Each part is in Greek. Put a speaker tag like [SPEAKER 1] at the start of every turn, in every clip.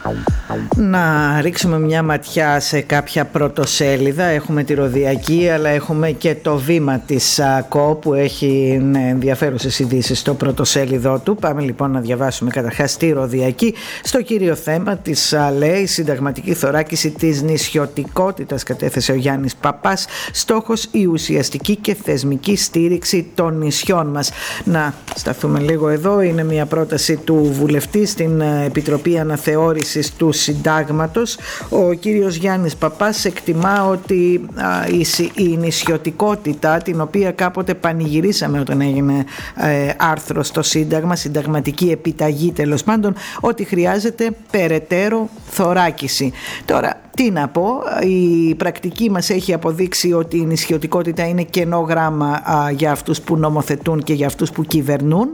[SPEAKER 1] Να ρίξουμε μια ματιά σε κάποια πρωτοσέλιδα. Έχουμε τη Ροδιακή, αλλά έχουμε και το Βήμα της ΚΟ που έχει ενδιαφέρουσες ειδήσεις στο πρωτοσέλιδό του. Πάμε λοιπόν να διαβάσουμε καταρχάς τη Ροδιακή. Στο κύριο θέμα της λέει συνταγματική θωράκιση της νησιωτικότητας, κατέθεσε ο Γιάννης Παπάς. Στόχος η ουσιαστική και θεσμική στήριξη των νησιών μας. Να σταθούμε λίγο εδώ. Είναι μια πρόταση του βουλευτή στην Επιτροπή Αναθεώρησης του Συντάγματος. Ο κύριος Γιάννης Παπάς εκτιμά ότι η νησιωτικότητα, την οποία κάποτε πανηγυρίσαμε όταν έγινε άρθρο στο Σύνταγμα, συνταγματική επιταγή τέλος πάντων, ότι χρειάζεται περαιτέρω θωράκιση. Τώρα, τι να πω, η πρακτική μας έχει αποδείξει ότι η νησιωτικότητα είναι κενό γράμμα για αυτούς που νομοθετούν και για αυτούς που κυβερνούν.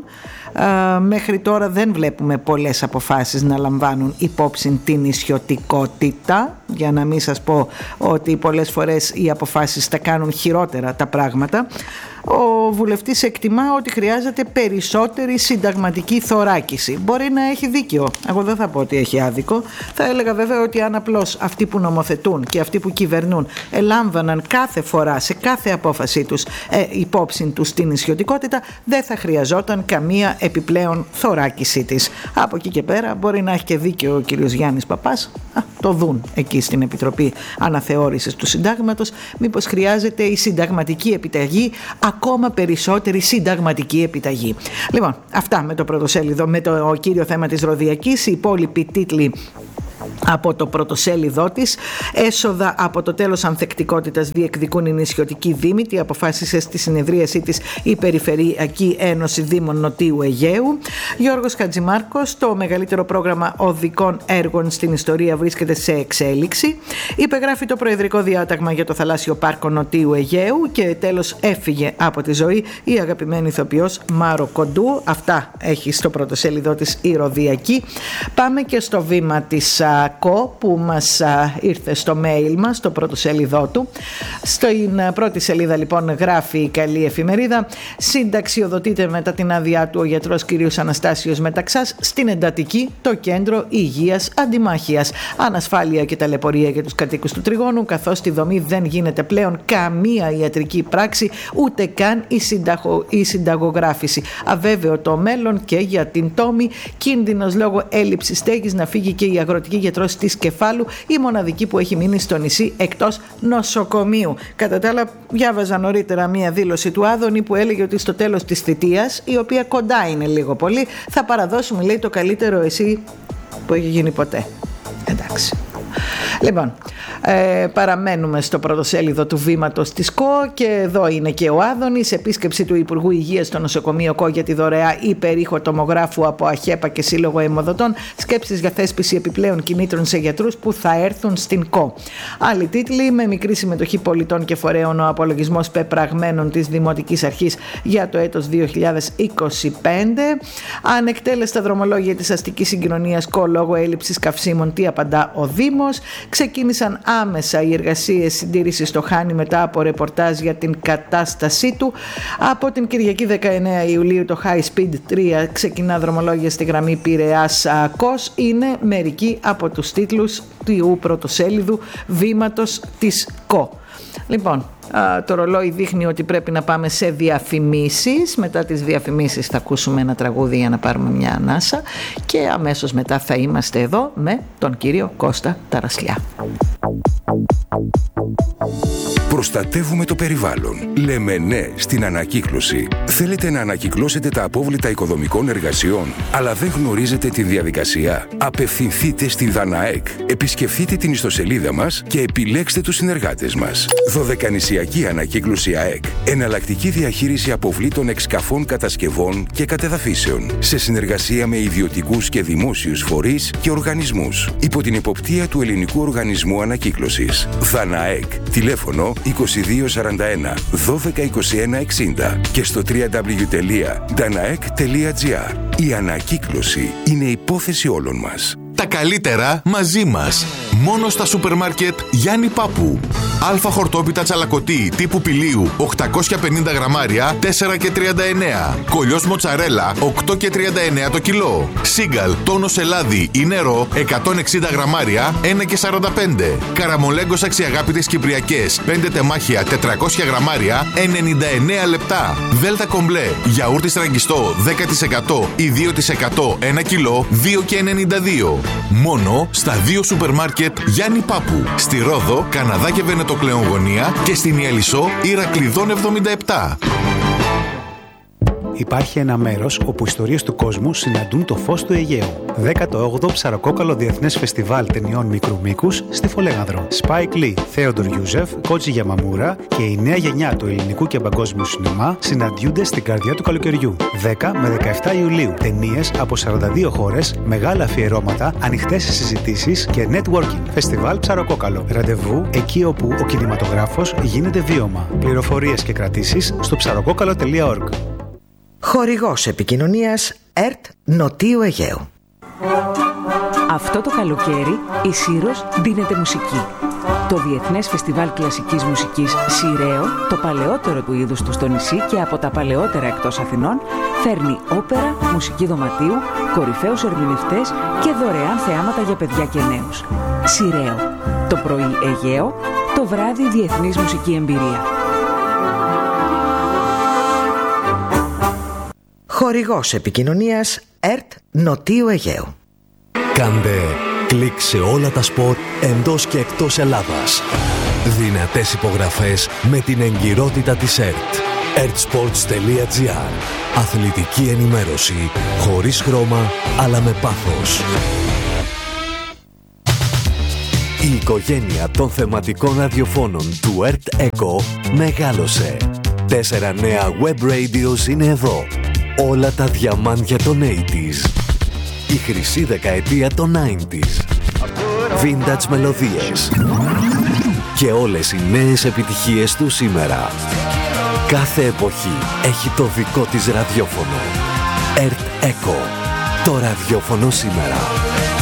[SPEAKER 1] Μέχρι τώρα δεν βλέπουμε πολλές αποφάσεις να λαμβάνουν υπόψη την νησιωτικότητα, για να μην σας πω ότι πολλές φορές οι αποφάσεις τα κάνουν χειρότερα τα πράγματα. Ο βουλευτής εκτιμά ότι χρειάζεται περισσότερη συνταγματική θωράκιση. Μπορεί να έχει δίκιο. Εγώ δεν θα πω ότι έχει άδικο. Θα έλεγα βέβαια ότι αν απλώς αυτοί που νομοθετούν και αυτοί που κυβερνούν ελάμβαναν κάθε φορά σε κάθε απόφασή τους υπόψη τους την νησιωτικότητα, δεν θα χρειαζόταν καμία επιπλέον θωράκιση της. Από εκεί και πέρα μπορεί να έχει και δίκιο ο κύριος Γιάννης Παπάς. Το δουν εκεί στην Επιτροπή Αναθεώρησης του Συντάγματος. Μήπως χρειάζεται η συνταγματική επιταγή, ακόμα περισσότερη συνταγματική επιταγή. Λοιπόν, αυτά με το πρωτοσέλιδο, με το κύριο θέμα της Ροδιακής. Οι υπόλοιποι τίτλοι από το πρωτοσέλιδό της. Έσοδα από το τέλος ανθεκτικότητας διεκδικούν οι νησιωτικοί δήμοι. Τι αποφάσισε στη συνεδρίασή της η Περιφερειακή Ένωση Δήμων Νοτίου Αιγαίου. Γιώργος Χατζημάρκος, το μεγαλύτερο πρόγραμμα οδικών έργων στην ιστορία βρίσκεται σε εξέλιξη. Υπεγράφει το Προεδρικό Διάταγμα για το Θαλάσσιο Πάρκο Νοτίου Αιγαίου. Και τέλος, έφυγε από τη ζωή η αγαπημένη ηθοποιός Μάρο Κοντού. Αυτά έχει στο πρωτοσέλιδό της η Ροδιακή. Πάμε και στο Βήμα της ΚΟ που μας ήρθε στο mail μας, στο πρωτοσέλιδό του. Στην πρώτη σελίδα λοιπόν γράφει η καλή εφημερίδα: συνταξιοδοτείται μετά την άδειά του ο γιατρός κ. Αναστάσιος Μεταξάς στην εντατική, το κέντρο υγείας αντιμάχειας. Ανασφάλεια και ταλαιπωρία για τους κατοίκους του Τριγώνου, καθώς στη δομή δεν γίνεται πλέον καμία ιατρική πράξη, ούτε καν η συνταγογράφηση. Αβέβαιο το μέλλον και για την Τόμη, κίνδυνος λόγω έλλειψης στέγης να φύγει και η αγροτική γιατρός της Κεφάλου, η μοναδική που έχει μείνει στο νησί εκτός νοσοκομείου. Κατά τα άλλα, διάβαζα νωρίτερα μία δήλωση του Άδωνη που έλεγε ότι στο τέλος της θητείας, η οποία κοντά είναι λίγο πολύ, θα παραδώσουμε, λέει, το καλύτερο εσύ που έχει γίνει ποτέ. Εντάξει. Λοιπόν, παραμένουμε στο πρωτοσέλιδο του Βήματος της ΚΟ και εδώ είναι και ο Άδωνης. Επίσκεψη του Υπουργού Υγείας στο νοσοκομείο ΚΟ για τη δωρεά υπερήχο τομογράφου από ΑΧΕΠΑ και Σύλλογο Αιμοδοτών. Σκέψεις για θέσπιση επιπλέον κινήτρων σε γιατρούς που θα έρθουν στην ΚΟ. Άλλοι τίτλοι: με μικρή συμμετοχή πολιτών και φορέων ο απολογισμός πεπραγμένων της Δημοτικής Αρχής για το έτος 2025. Ανεκτέλεστα δρομολόγια της αστικής συγκοινωνίας ΚΟ λόγω έλλειψης καυσίμων. Τι απαντά ο Δήμος? Ξεκίνησαν άμεσα οι εργασίες συντήρησης στο Χάνι μετά από ρεπορτάζ για την κατάστασή του. Από την Κυριακή 19 Ιουλίου το High Speed 3 ξεκινά δρομολόγια στη γραμμή Πειραιάς ΚΟΣ. Είναι μερικοί από τους τίτλους του πρωτοσέλιδου Βήματος της ΚΟ. Λοιπόν, το ρολόι δείχνει ότι πρέπει να πάμε σε διαφημίσεις. Μετά τις διαφημίσεις θα ακούσουμε ένα τραγούδι για να πάρουμε μια ανάσα και αμέσως μετά θα είμαστε εδώ με τον κύριο Κώστα Ταρασλιά.
[SPEAKER 2] Προστατεύουμε το περιβάλλον. Λέμε ναι στην ανακύκλωση. Θέλετε να ανακυκλώσετε τα απόβλητα οικοδομικών εργασιών, αλλά δεν γνωρίζετε τη διαδικασία? Απευθυνθείτε στη ΔΑΝΑΕΚ. Επισκεφτείτε την ιστοσελίδα μας και επιλέξτε τους συνεργάτες μας. Δωδεκανησιακή Ανακύκλωση ΑΕΚ. Εναλλακτική διαχείριση αποβλήτων εξκαφών, κατασκευών και κατεδαφίσεων. Σε συνεργασία με ιδιωτικούς και δημόσιους φορείς και οργανισμούς. Υπό την εποπτεία του Ελληνικού Οργανισμού Ανακύκλωσης. ΔΑΝΑΕΚ. Τηλέφωνο 2241 1221 60 και στο www.danaek.gr. Η ανακύκλωση είναι υπόθεση όλων μας.
[SPEAKER 3] Τα καλύτερα μαζί μας. Μόνο στα σούπερ μάρκετ Γιάννη Πάπου. Αλφα χορτόπιτα τσαλακωτή τύπου πηλίου 850 γραμμάρια 4,39. Κολλιός μοτσαρέλα 8,39 το κιλό. Σίγκαλ τόνος ελάδι ή νερό 160 γραμμάρια 1,45. Καραμολέγκος αξιαγάπητες κυπριακές 5 τεμάχια 400 γραμμάρια 99 λεπτά. Δέλτα κομπλέ γιαούρτι στραγγιστό 10% ή 2% 1 κιλό 2,92. Μόνο στα 2 σούπερ μάρκετ Γιάννη Πάπου. Στη Ρόδο, Καναδά και Βενετοκλέον Γωνία και στην Ιαλισσό Ηρακλειδών 77.
[SPEAKER 4] Υπάρχει ένα μέρος όπου ιστορίες του κόσμου συναντούν το φως του Αιγαίου. 18ο Ψαροκόκαλο Διεθνές Φεστιβάλ Ταινιών Μικρού Μήκους στη Φολέγανδρο. Spike Lee, Θέοντορ Ιούζεφ, Κότζι Γιαμαμούρα και η νέα γενιά του ελληνικού και παγκόσμιου σινεμά συναντιούνται στην καρδιά του καλοκαιριού. 10 με 17 Ιουλίου. Ταινίες από 42 χώρες, μεγάλα αφιερώματα, ανοιχτές συζητήσεις και networking. Φεστιβάλ Ψαροκόκαλο. Ραντεβού εκεί όπου ο κινηματογράφος γίνεται βίωμα. Πληροφορίες και κρατήσεις στο ψαροκόκαλο.org.
[SPEAKER 5] Χορηγός επικοινωνίας ΕΡΤ Νοτίου Αιγαίου.
[SPEAKER 6] Αυτό το καλοκαίρι η Σύρος δίνεται μουσική. Το Διεθνές Φεστιβάλ Κλασικής Μουσικής Σιραίο, το παλαιότερο του είδους του στο νησί και από τα παλαιότερα εκτός Αθηνών, φέρνει όπερα, μουσική δωματίου, κορυφαίους ερμηνευτές και δωρεάν θεάματα για παιδιά και νέους. Σιραίο. Το πρωί Αιγαίο, το βράδυ διεθνής μουσική εμπειρία.
[SPEAKER 5] Χορηγός επικοινωνίας ΕΡΤ Νοτίου Αιγαίου.
[SPEAKER 7] Κάντε κλικ σε όλα τα σπορ εντός και εκτός Ελλάδας. Δυνατές υπογραφές με την εγκυρότητα της ΕΡΤ. ertsports.gr. Αθλητική ενημέρωση χωρίς χρώμα αλλά με πάθος. Η οικογένεια των θεματικών ραδιοφώνων του ΕΡΤ ΕΚΟ μεγάλωσε. 4 νέα web radios είναι εδώ. Όλα τα διαμάντια των 80s. Η χρυσή δεκαετία των 90s. Vintage μελωδίες. Και όλες οι νέες επιτυχίες του σήμερα. Κάθε εποχή έχει το δικό της ραδιόφωνο. ΕΡΤ ΕΚΟ. Το ραδιόφωνο σήμερα.